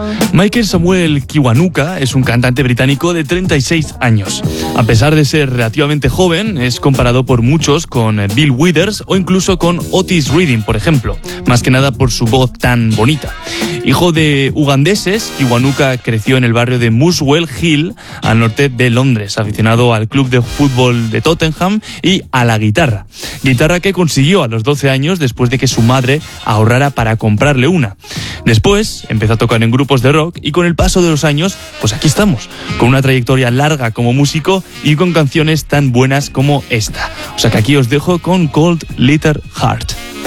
Michael Samuel Kiwanuka es un cantante británico de 36 años. A pesar de ser relativamente joven, es comparado por muchos con Bill Withers o incluso con Otis Redding, por ejemplo, más que nada por su voz tan bonita. Hijo de ugandeses, Kiwanuka creció en el barrio de Muswell Hill, al norte de Londres, aficionado al club de fútbol de Tottenham y a la guitarra. Guitarra que consiguió a los 12 años después de que su madre ahorrara para comprarle una. Después empezó a tocar en grupos de rock y con el paso de los años, pues aquí estamos, con una trayectoria larga como músico y con canciones tan buenas como esta. O sea que aquí os dejo con Cold Little Heart.